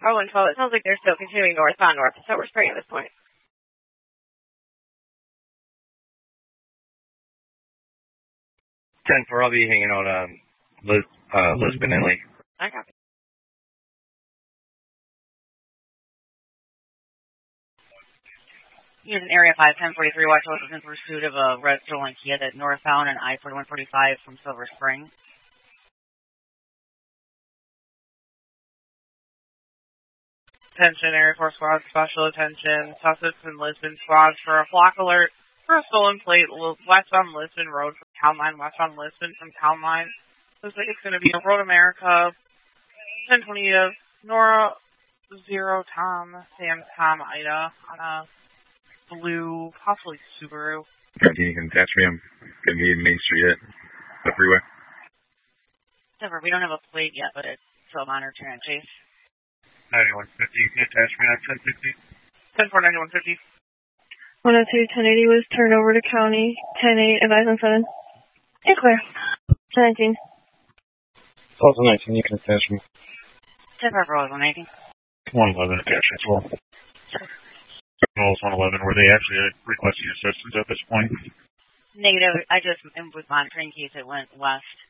Oh, and 12. It sounds like they're still continuing northbound north of Silver Spring at this point. 10-4, I'll be hanging out on Lisbon and Lee. I copy. Using Area 5, 1043, watch out in pursuit of a red stolen Kia that's northbound and I-4145 from Silver Spring. Attention, Area 4 squad, special attention. Sussex and Lisbon squads for a flock alert for a stolen plate west on Lisbon Road from Town Line, west on Lisbon from Town Line. Looks like it's going to be a Road America, 1020 Nora 0 Tom, Sam Tom Ida on a blue, possibly Subaru. You can attach me. I'm going to be in Main Street at the freeway. Never, we don't have a plate yet, but it's still monitoring on Chase. 9150, you can attach me on 1050. 10-4, 9150. 102, 1080 was turned over to County. 10-8, advise on 7. And clear. 19. Also 19, you can attach me. 10-4, Rose on 18. 111, attach as well. Rolls 111, were they actually requesting assistance at this point? Negative. I just was monitoring in case it went west.